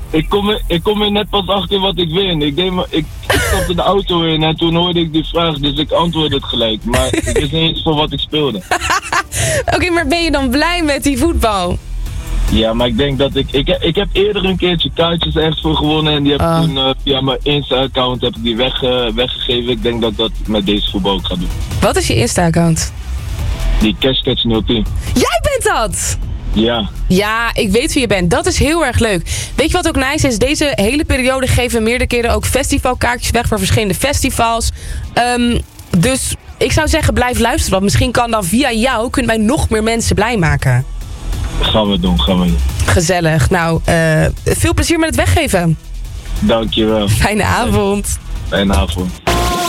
ik kom er net pas achter wat ik win. Ik stapte de auto in en toen hoorde ik die vraag, dus ik antwoordde het gelijk. Maar ik wist niet eens voor wat ik speelde. Oké, maar ben je dan blij met die voetbal? Ja, maar ik denk dat ik heb eerder een keertje kaartjes ergens voor gewonnen en die heb ik toen via mijn Insta-account heb ik die weggegeven. Ik denk dat ik dat met deze voetbal ook ga doen. Wat is je Insta-account? Die Cashcatch 010. Jij bent dat! Ja. Ja, ik weet wie je bent. Dat is heel erg leuk. Weet je wat ook nice is? Deze hele periode geven we meerdere keren ook festivalkaartjes weg voor verschillende festivals. Dus ik zou zeggen, blijf luisteren. Want misschien kan dan via jou, kunnen wij nog meer mensen blij maken. Gaan we doen. Gezellig. Nou, veel plezier met het weggeven. Dankjewel. Fijne avond. Fijne avond.